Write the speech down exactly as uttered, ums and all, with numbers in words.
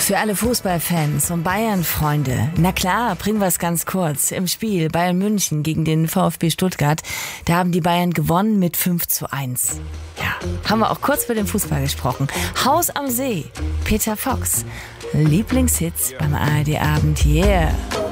Für alle Fußballfans und Bayern-Freunde, na klar, bringen wir es ganz kurz. Im Spiel Bayern München gegen den VfB Stuttgart, da haben die Bayern gewonnen mit fünf zu eins. Ja, haben wir auch kurz über den Fußball gesprochen. Haus am See, Peter Fox, Lieblingshits beim A R D Abend, yeah.